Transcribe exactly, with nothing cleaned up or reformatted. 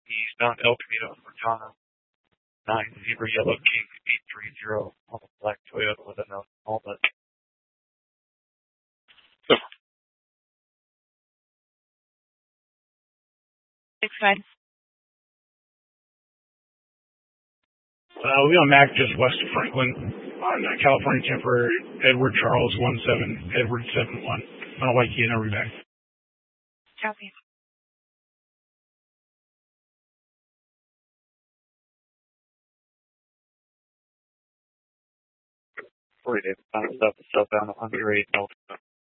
Eastbound El Camino Cortana. Nine Zebra Yellow King eight three zero on a black Toyota with a no helmet. Six five. Uh, we on Mac just west of Franklin on uh, California Temporary Edward Charles one seven Edward seven one on a white key and every bag. Copy. Forty days. Found stuff southbound one hundred eight Delta.